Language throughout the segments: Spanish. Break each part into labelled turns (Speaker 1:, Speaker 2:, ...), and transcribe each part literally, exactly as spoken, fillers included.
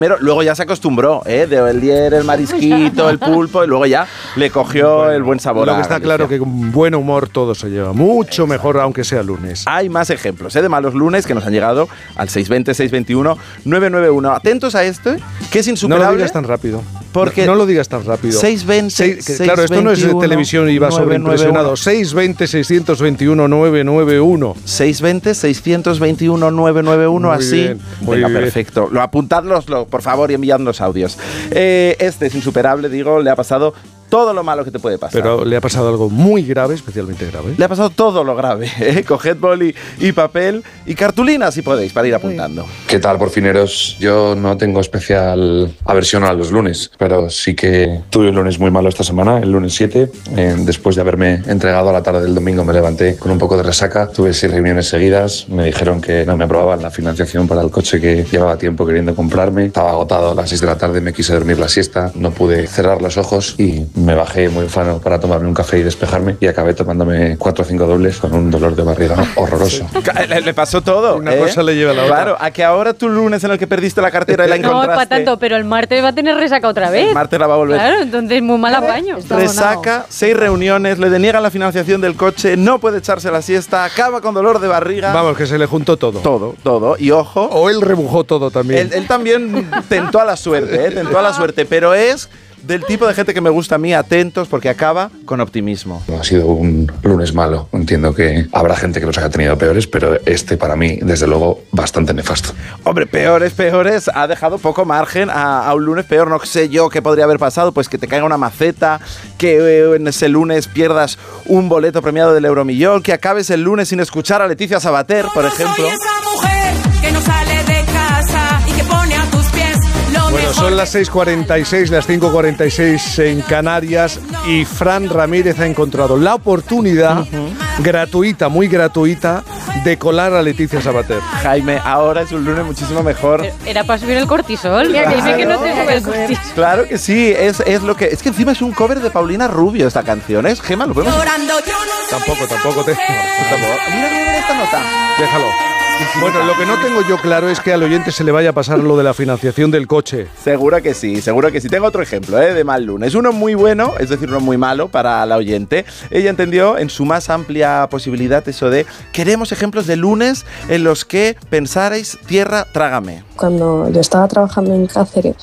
Speaker 1: Pero luego ya se acostumbró, ¿eh? De el dier, el marisquito, el pulpo, y luego ya le cogió bueno, el buen sabor.
Speaker 2: Lo que está claro que con buen humor todo se lleva mucho mejor, aunque sea lunes.
Speaker 1: Hay más ejemplos, ¿eh? De malos lunes que nos han llegado al seis veinte, seis veintiuno, nueve nueve uno. Atentos a esto, que es insuperable.
Speaker 2: No lo digas tan rápido.
Speaker 1: Porque
Speaker 2: no, no lo digas tan rápido.
Speaker 1: seis veinte,
Speaker 2: seis, que, claro, esto no es de televisión y va sobreimpresionado. seis veinte, seis veintiuno, nueve nueve uno.
Speaker 1: seis veinte, seis veintiuno, nueve nueve uno, muy así. Bien, muy Venga, bien. Perfecto. Lo apuntadloslo, por favor, y enviadnos audios. Eh, este es insuperable, digo, le ha pasado todo lo malo que te puede pasar.
Speaker 2: Pero le ha pasado algo muy grave, especialmente grave.
Speaker 1: Le ha pasado todo lo grave, ¿eh? Coged boli y papel y cartulina, si podéis, para ir apuntando.
Speaker 3: ¿Qué tal, porfineros? Yo no tengo especial aversión a los lunes, pero sí que tuve un lunes muy malo esta semana, el lunes siete. Eh, después de haberme entregado a la tarde del domingo, me levanté con un poco de resaca. Tuve seis reuniones seguidas. Me dijeron que no me aprobaban la financiación para el coche que llevaba tiempo queriendo comprarme. Estaba agotado a las seis de la tarde, me quise dormir la siesta. No pude cerrar los ojos y me bajé muy ufano para tomarme un café y despejarme, y acabé tomándome cuatro o cinco dobles con un dolor de barriga horroroso.
Speaker 1: Le, le pasó todo.
Speaker 2: Una
Speaker 1: ¿eh?
Speaker 2: cosa le lleva a la otra.
Speaker 1: Claro, a que ahora tu lunes en el que perdiste la cartera y la encontraste.
Speaker 4: No, es para tanto, pero el martes va a tener resaca otra vez.
Speaker 1: El martes la va a volver.
Speaker 4: Claro, entonces muy mal apaño.
Speaker 1: Resaca, seis reuniones, le deniegan la financiación del coche, no puede echarse la siesta, acaba con dolor de barriga.
Speaker 2: Vamos, que se le juntó todo.
Speaker 1: Todo, todo. Y ojo.
Speaker 2: O él rebujó todo también.
Speaker 1: Él, él también tentó a la suerte, ¿eh? Tentó a la suerte, pero es del tipo de gente que me gusta a mí, atentos, porque acaba con optimismo.
Speaker 3: Ha sido un lunes malo. Entiendo que habrá gente que los haya tenido peores, pero este para mí, desde luego, bastante nefasto.
Speaker 1: Hombre, peores, peores. Ha dejado poco margen a, a un lunes peor. No sé yo qué podría haber pasado. Pues que te caiga una maceta, que eh, en ese lunes pierdas un boleto premiado del Euromillón, que acabes el lunes sin escuchar a Leticia Sabater, por ejemplo.
Speaker 5: Soy esa mujer que no sale de casa y que pone a tus pies lo
Speaker 2: Bueno,
Speaker 5: mejor.
Speaker 2: son las seis cuarenta y seis, las cinco cuarenta y seis en Canarias, y Fran Ramírez ha encontrado la oportunidad uh-huh. gratuita, muy gratuita, de colar a Leticia Sabater.
Speaker 1: Jaime, ahora es un lunes muchísimo mejor.
Speaker 4: Era para subir el cortisol. Claro. Que dime que no te sube el cortisol.
Speaker 1: Claro que sí, es, es lo que... Es que encima es un cover de Paulina Rubio esta canción, ¿es? Gema, ¿lo podemos...?
Speaker 5: Llorando, yo no
Speaker 2: Tampoco, tampoco te...
Speaker 1: Tampoco. Mira, mira, mira esta nota.
Speaker 2: Déjalo. Bueno, lo que no tengo yo claro es que al oyente se le vaya a pasar lo de la financiación del coche.
Speaker 1: Seguro que sí, seguro que sí. Tengo otro ejemplo, ¿eh? De mal lunes. Uno muy bueno, es decir, uno muy malo para la oyente. Ella entendió en su más amplia posibilidad eso de: queremos ejemplos de lunes en los que pensarais tierra, trágame.
Speaker 6: Cuando yo estaba trabajando en Cáceres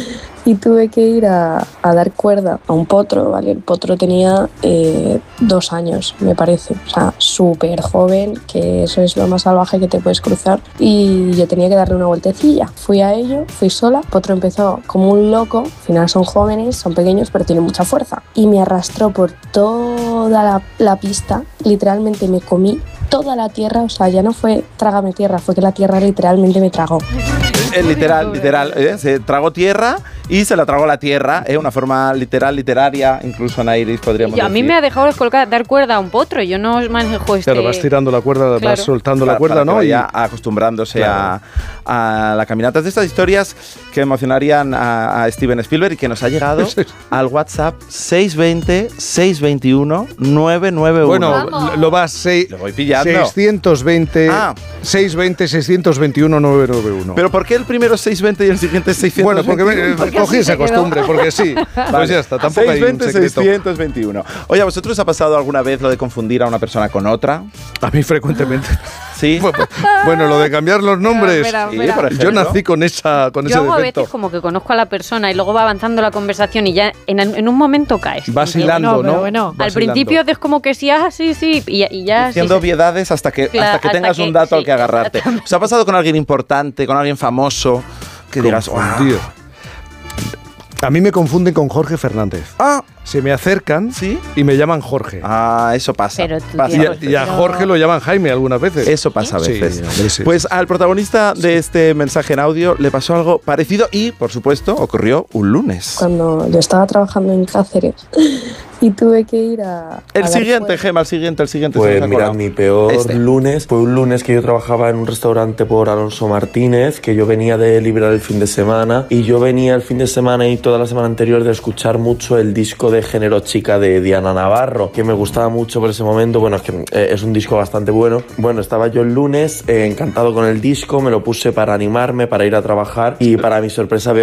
Speaker 6: y tuve que ir a, a dar cuerda a un potro, ¿vale? El potro tenía eh, dos años, me parece. O sea, súper joven, que eso es lo más salvaje que te puedes cruzar. Y yo tenía que darle una vueltecilla. Fui a ello, fui sola. El potro empezó como un loco. Al final son jóvenes, son pequeños, pero tienen mucha fuerza. Y me arrastró por toda la, la pista. Literalmente me comí toda la tierra. O sea, ya no fue trágame tierra, fue que la tierra literalmente me tragó.
Speaker 1: Eh, literal, literal. ¿eh? Se tragó tierra y se la tragó la tierra. Es ¿eh? Una forma literal, literaria, incluso Anairis podríamos
Speaker 4: yo,
Speaker 1: decir.
Speaker 4: A mí me ha dejado colgar, dar cuerda a un potro. Yo no manejo este...
Speaker 2: Claro, vas tirando la cuerda, claro. vas soltando
Speaker 1: para,
Speaker 2: la cuerda,
Speaker 1: para
Speaker 2: ¿no?
Speaker 1: Que vaya y acostumbrándose claro. a, a la caminata. Es de estas historias que emocionarían a, a Steven Spielberg y que nos ha llegado al WhatsApp seis veinte, seis veintiuno, nueve nueve uno.
Speaker 2: Bueno, Vamos. lo vas seis,
Speaker 1: lo voy pillando.
Speaker 2: seiscientos veinte, ah. seiscientos veinte, seiscientos veintiuno, nueve nueve uno.
Speaker 1: ¿Pero por qué el primero es seiscientos veinte y el siguiente es seiscientos veintiuno?
Speaker 2: Bueno, porque me, cogí esa costumbre, porque sí. Vale. Pues ya está, tampoco hay un secreto.
Speaker 1: seiscientos veintiuno. Oye, ¿a vosotros os ha pasado alguna vez lo de confundir a una persona con otra?
Speaker 2: A mí frecuentemente.
Speaker 1: ¿Sí?
Speaker 2: Bueno, lo de cambiar los nombres.
Speaker 4: Espera, espera, espera.
Speaker 2: Sí, yo nací con, esa, con
Speaker 4: yo
Speaker 2: ese defecto.
Speaker 4: Yo hago a veces como que conozco a la persona y luego va avanzando la conversación y ya en, en un momento caes.
Speaker 2: Vas hilando, ¿no?
Speaker 4: Bueno, al principio es como que sí, ah, sí, sí, y, y ya...
Speaker 1: Diciendo
Speaker 4: sí,
Speaker 1: obviedades hasta que,
Speaker 4: claro,
Speaker 1: hasta que
Speaker 4: hasta
Speaker 1: tengas
Speaker 4: que,
Speaker 1: un dato
Speaker 4: sí,
Speaker 1: al que agarrarte. ¿Os ha pasado con alguien importante, con alguien famoso, que digas, wow?
Speaker 2: A mí me confunden con Jorge Fernández.
Speaker 1: Ah,
Speaker 2: se me acercan
Speaker 1: ¿sí?
Speaker 2: y me llaman Jorge.
Speaker 1: Ah, eso pasa.
Speaker 4: Pero
Speaker 1: pasa.
Speaker 2: Y, a, y a Jorge lo llaman Jaime algunas veces.
Speaker 1: Eso pasa a veces.
Speaker 2: Sí, sí.
Speaker 1: Pues al protagonista de este mensaje en audio le pasó algo parecido y, por supuesto, ocurrió un lunes.
Speaker 6: Cuando yo estaba trabajando en Cáceres y tuve que ir a...
Speaker 1: El
Speaker 6: a dar
Speaker 1: siguiente,
Speaker 6: cuerda.
Speaker 1: Gema, el siguiente, el siguiente. se
Speaker 7: Pues
Speaker 1: nos ha
Speaker 7: mira,
Speaker 1: colado.
Speaker 7: mi peor
Speaker 1: Este.
Speaker 7: lunes fue un lunes que yo trabajaba en un restaurante por Alonso Martínez, que yo venía de librar el fin de semana, y yo venía el fin de semana y toda la semana anterior de escuchar mucho el disco de Género Chica de Diana Navarro, que me gustaba mucho por ese momento. Bueno, es que eh, es un disco bastante bueno. Bueno, estaba yo el lunes eh, encantado con el disco, me lo puse para animarme, para ir a trabajar, y para mi sorpresa veo